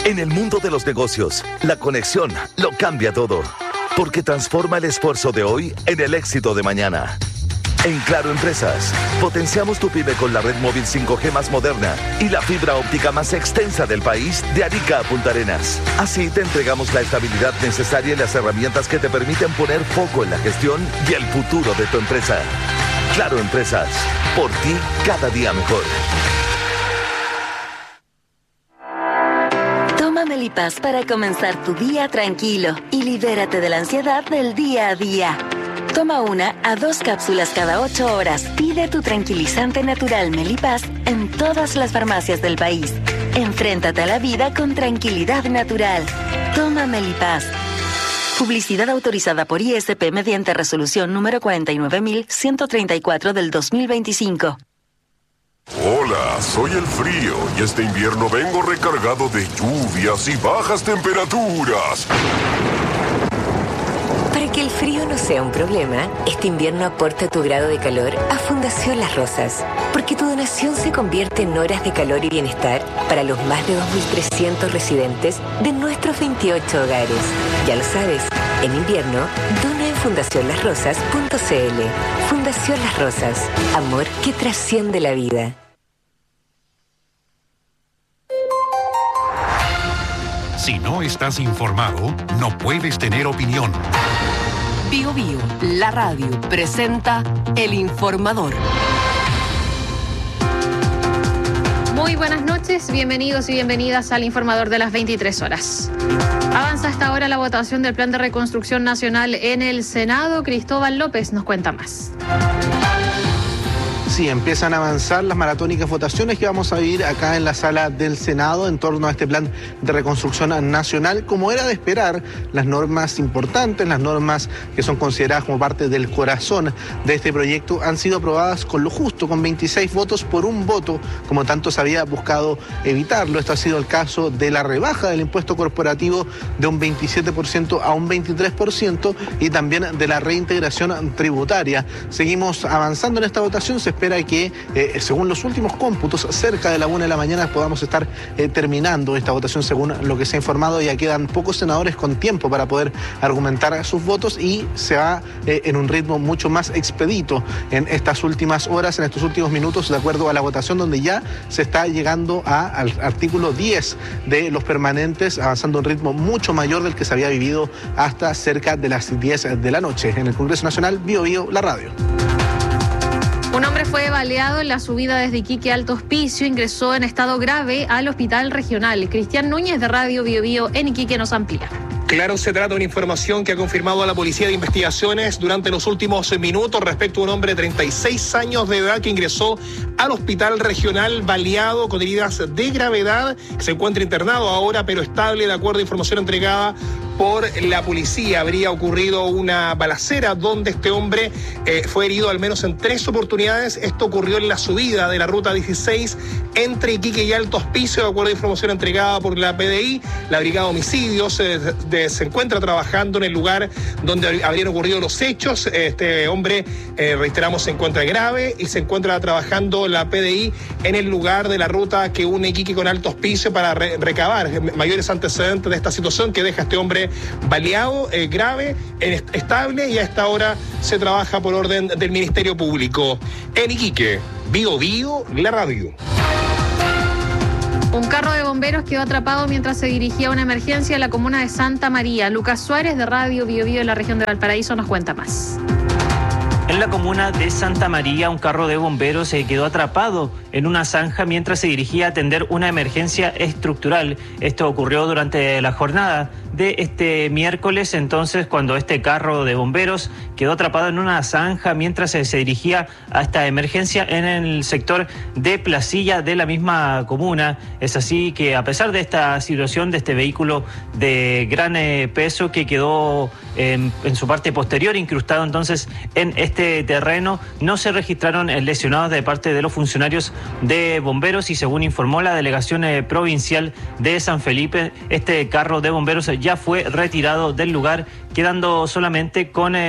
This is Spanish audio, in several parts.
En el mundo de los negocios, la conexión lo cambia todo, porque transforma el esfuerzo de hoy en el éxito de mañana. En Claro Empresas, potenciamos tu pyme con la red móvil 5G más moderna y la fibra óptica más extensa del país, de Arica a Punta Arenas. Así te entregamos la estabilidad necesaria y las herramientas que te permiten poner foco en la gestión y el futuro de tu empresa. Claro Empresas, por ti cada día mejor. Toma Melipaz para comenzar tu día tranquilo y libérate de la ansiedad del día a día. Toma 1 a 2 cápsulas cada 8 horas. Pide tu tranquilizante natural Melipaz en todas las farmacias del país. Enfréntate a la vida con tranquilidad natural. Toma Melipaz. Publicidad autorizada por ISP mediante resolución número 49134 del 2025. Hola, soy el frío y este invierno vengo recargado de lluvias y bajas temperaturas. Para que el frío no sea un problema, este invierno aporta tu grado de calor a Fundación Las Rosas, porque tu donación se convierte en horas de calor y bienestar para los más de 2.300 residentes de nuestros 28 hogares. Ya lo sabes, en invierno, dona en fundacionlasrosas.cl. Fundación Las Rosas, amor que trasciende la vida. Si no estás informado, no puedes tener opinión. Bio Bio, la radio, presenta El Informador. Muy buenas noches, bienvenidos y bienvenidas al Informador de las 23 horas. Avanza hasta ahora la votación del Plan de Reconstrucción Nacional en el Senado. Cristóbal López nos cuenta más. Sí, empiezan a avanzar las maratónicas votaciones que vamos a vivir acá en la sala del Senado en torno a este plan de reconstrucción nacional. Como era de esperar, las normas importantes, las normas que son consideradas como parte del corazón de este proyecto, han sido aprobadas con lo justo, con 26 votos por un voto, como tanto se había buscado evitarlo. Esto ha sido el caso de la rebaja del impuesto corporativo de un 27% a un 23% y también de la reintegración tributaria. Seguimos avanzando en esta votación. Se espera que, según los últimos cómputos, cerca de la 1 de la mañana podamos estar terminando esta votación según lo que se ha informado. Ya quedan pocos senadores con tiempo para poder argumentar sus votos y se va en un ritmo mucho más expedito en estas últimas horas, en estos últimos minutos, de acuerdo a la votación, donde ya se está llegando al artículo 10 de los permanentes, avanzando a un ritmo mucho mayor del que se había vivido hasta cerca de las 10 de la noche. En el Congreso Nacional, Bio Bio, la radio. Un hombre fue baleado en la subida desde Iquique a Alto Hospicio, ingresó en estado grave al hospital regional. Cristian Núñez de Radio Bio Bio en Iquique nos amplía. Claro, se trata de una información que ha confirmado a la Policía de Investigaciones durante los últimos minutos respecto a un hombre de 36 años de edad que ingresó al hospital regional baleado con heridas de gravedad. Se encuentra internado ahora, pero estable, de acuerdo a información entregada por la policía. Habría ocurrido una balacera donde este hombre fue herido al menos en 3 oportunidades. Esto ocurrió en la subida de la ruta 16 entre Iquique y Alto Hospicio, de acuerdo a información entregada por la PDI. La Brigada de Homicidios se encuentra trabajando en el lugar donde habrían ocurrido los hechos. Este hombre, reiteramos, se encuentra grave y se encuentra trabajando la PDI en el lugar de la ruta que une Iquique con Alto Hospicio para recabar mayores antecedentes de esta situación que deja a este hombre baleado, grave, estable, y a esta hora se trabaja por orden del Ministerio Público. En Iquique, Bio Bio, la radio. Un carro de bomberos quedó atrapado mientras se dirigía a una emergencia en la comuna de Santa María. Lucas Suárez de Radio Bio Bio en la región de Valparaíso nos cuenta más. En la comuna de Santa María, un carro de bomberos se quedó atrapado en una zanja mientras se dirigía a atender una emergencia estructural. Esto ocurrió durante la jornada de este miércoles, entonces, cuando este carro de bomberos quedó atrapado en una zanja mientras se dirigía a esta emergencia en el sector de Placilla de la misma comuna. Es así que, a pesar de esta situación de este vehículo de gran peso que quedó en su parte posterior incrustado entonces en este terreno, no se registraron lesionados de parte de los funcionarios de bomberos, y según informó la delegación provincial de San Felipe, este carro de bomberos ya fue retirado del lugar, quedando solamente con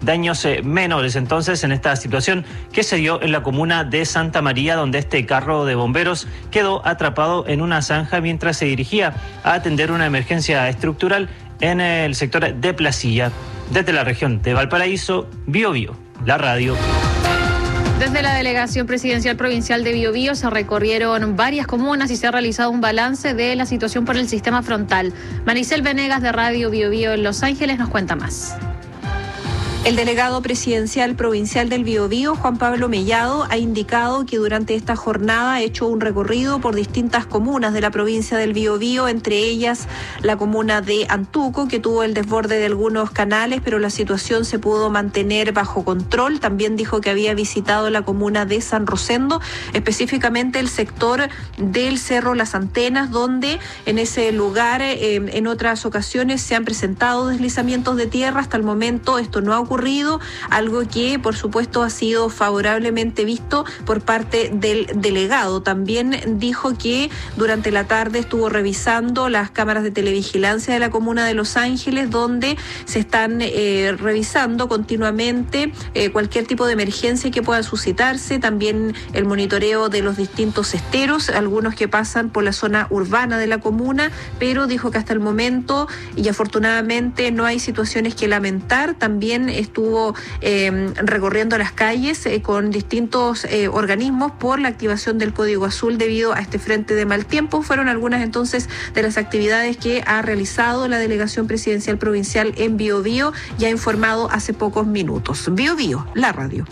daños menores. Entonces, en esta situación que se dio en la comuna de Santa María, donde este carro de bomberos quedó atrapado en una zanja mientras se dirigía a atender una emergencia estructural en el sector de Placilla. Desde la región de Valparaíso, Biobío, la radio. Desde la Delegación Presidencial Provincial de Biobío se recorrieron varias comunas y se ha realizado un balance de la situación por el sistema frontal. Maricel Venegas de Radio Biobío en Los Ángeles nos cuenta más. El delegado presidencial provincial del Biobío, Juan Pablo Mellado, ha indicado que durante esta jornada ha hecho un recorrido por distintas comunas de la provincia del Biobío, entre ellas la comuna de Antuco, que tuvo el desborde de algunos canales, pero la situación se pudo mantener bajo control. También dijo que había visitado la comuna de San Rosendo, específicamente el sector del Cerro Las Antenas, donde en ese lugar en otras ocasiones se han presentado deslizamientos de tierra. Hasta el momento esto no ha ocurrido, algo que por supuesto ha sido favorablemente visto por parte del delegado. También dijo que durante la tarde estuvo revisando las cámaras de televigilancia de la comuna de Los Ángeles, donde se están revisando continuamente cualquier tipo de emergencia que pueda suscitarse, también el monitoreo de los distintos esteros, algunos que pasan por la zona urbana de la comuna, pero dijo que hasta el momento y afortunadamente no hay situaciones que lamentar. También estuvo recorriendo las calles con distintos organismos por la activación del Código Azul debido a este frente de mal tiempo. Fueron algunas entonces de las actividades que ha realizado la Delegación Presidencial Provincial en Biobío y ha informado hace pocos minutos. Biobío, la radio.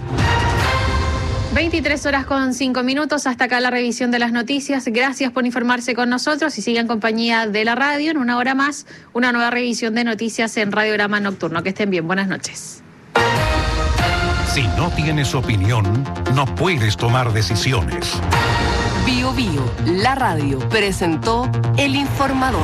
23:05. Hasta acá la revisión de las noticias. Gracias por informarse con nosotros y sigan en compañía de la radio. En una hora más, una nueva revisión de noticias en Radiograma Nocturno. Que estén bien. Buenas noches. Si no tienes opinión, no puedes tomar decisiones. Biobío, la radio, presentó El Informador.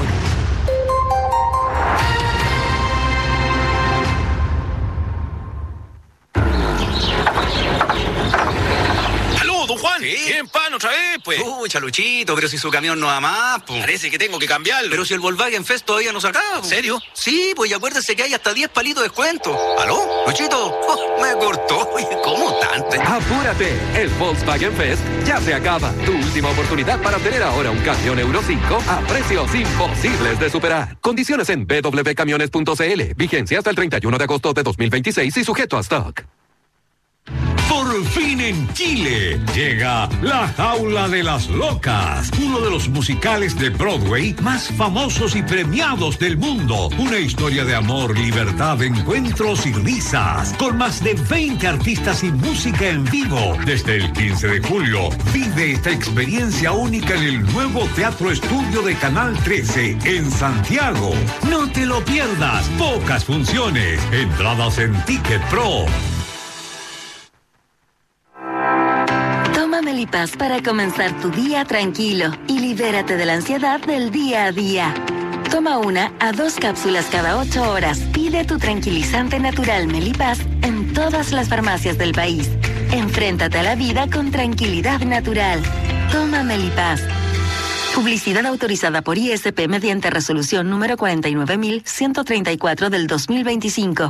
Don Juan, ¿sí? ¿Tienen pan otra vez, pues? Pucha, Luchito, pero si su camión no va más, pues. Parece que tengo que cambiarlo. Pero si el Volkswagen Fest todavía no se acaba. ¿En serio? Sí, pues y acuérdese que hay hasta 10 palitos de descuento. ¿Aló? Luchito, me cortó. ¿Cómo tanto? Apúrate, el Volkswagen Fest ya se acaba. Tu última oportunidad para obtener ahora un camión Euro 5 a precios imposibles de superar. Condiciones en www.camiones.cl. Vigencia hasta el 31 de agosto de 2026 y sujeto a stock. Por fin en Chile llega La Jaula de las Locas, uno de los musicales de Broadway más famosos y premiados del mundo. Una historia de amor, libertad, encuentros y risas, con más de 20 artistas y música en vivo. Desde el 15 de julio, vive esta experiencia única en el nuevo Teatro Estudio de Canal 13 en Santiago. No te lo pierdas, pocas funciones, entradas en Ticket Pro. Toma Melipaz para comenzar tu día tranquilo y libérate de la ansiedad del día a día. Toma 1 a 2 cápsulas cada 8 horas. Pide tu tranquilizante natural Melipaz en todas las farmacias del país. Enfréntate a la vida con tranquilidad natural. Toma Melipaz. Publicidad autorizada por ISP mediante resolución número 49.134 del 2025.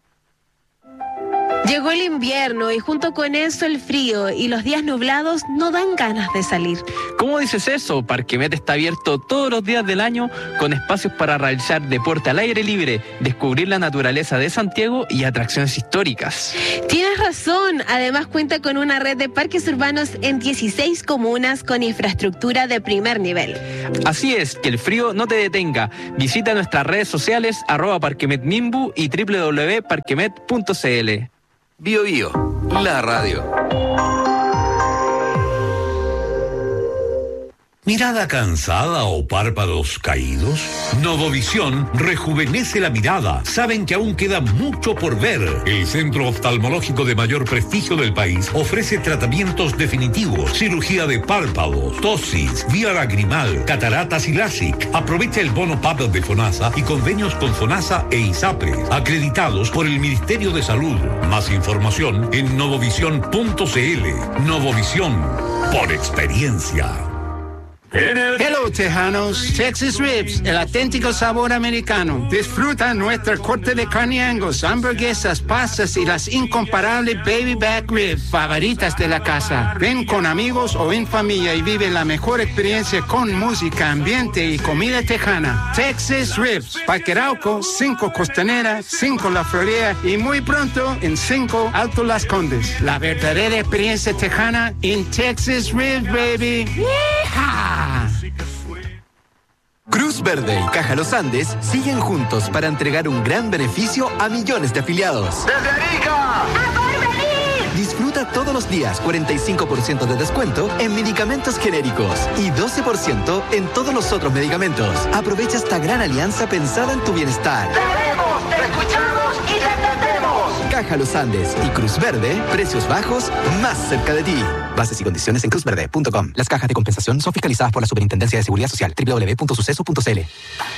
Llegó el invierno y junto con eso el frío y los días nublados no dan ganas de salir. ¿Cómo dices eso? Parquemet está abierto todos los días del año con espacios para realizar deporte al aire libre, descubrir la naturaleza de Santiago y atracciones históricas. Tienes razón, además cuenta con una red de parques urbanos en 16 comunas con infraestructura de primer nivel. Así es, que el frío no te detenga. Visita nuestras redes sociales @parquemetmimbu y www.parquemet.cl. Biobío, la radio. ¿Mirada cansada o párpados caídos? Novovisión rejuvenece la mirada. Saben que aún queda mucho por ver. El centro oftalmológico de mayor prestigio del país ofrece tratamientos definitivos, cirugía de párpados, tosis, vía lagrimal, cataratas y LASIK. Aprovecha el bono PAP de FONASA y convenios con FONASA e ISAPRE, acreditados por el Ministerio de Salud. Más información en novovision.cl. Novovisión, por experiencia. Hello, tejanos. Texas Ribs, el auténtico sabor americano. Disfruta nuestra corte de carne Angus, hamburguesas, pastas y las incomparables baby back ribs favoritas de la casa. Ven con amigos o en familia y vive la mejor experiencia con música, ambiente y comida tejana. Texas Ribs, Parque Arauco, 5 Costanera, 5 La Florida y muy pronto en 5 Alto Las Condes. La verdadera experiencia tejana en Texas Ribs, baby. ¡Yeehaw! Cruz Verde y Caja Los Andes siguen juntos para entregar un gran beneficio a millones de afiliados. ¡Desde Arica! ¡A Porvenir! Disfruta todos los días 45% de descuento en medicamentos genéricos y 12% en todos los otros medicamentos. Aprovecha esta gran alianza pensada en tu bienestar. ¡Te vemos, te escuchamos y te entendemos! Caja Los Andes y Cruz Verde, precios bajos más cerca de ti. Bases y condiciones en cruzverde.com. Las cajas de compensación son fiscalizadas por la Superintendencia de Seguridad Social, www.suceso.cl.